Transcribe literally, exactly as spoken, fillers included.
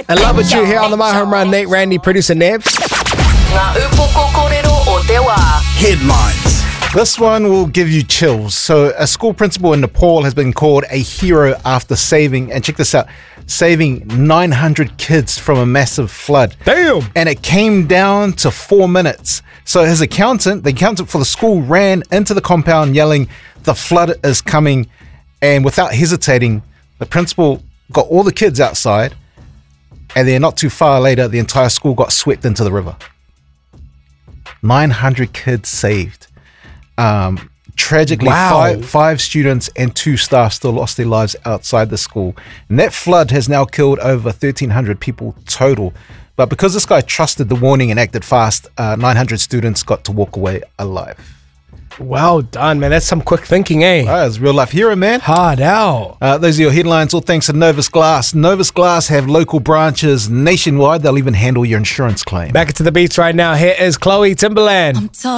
I love what you hear on the My Home Run. Nate, Randy, producer Nebs. Headlines. This one will give you chills. So a school principal in Nepal has been called a hero after saving, and check this out, saving nine hundred kids from a massive flood. Damn. And it came down to four minutes. So his accountant, the accountant for the school, ran into the compound yelling, "The flood is coming." And without hesitating, the principal got all the kids outside, and then not too far later, the entire school got swept into the river. nine hundred kids saved. Um, tragically, Wow. five, five students and two staff still lost their lives outside the school. And that flood has now killed over thirteen hundred people total. But because this guy trusted the warning and acted fast, uh, nine hundred students got to walk away alive. Well done, man. That's some quick thinking, eh? That was real life hero, man. Hard out. Uh, those are your headlines, all thanks to Novus Glass. Novus Glass have local branches nationwide. They'll even handle your insurance claim. Back into the beats right now. Here is Chloe Timberland.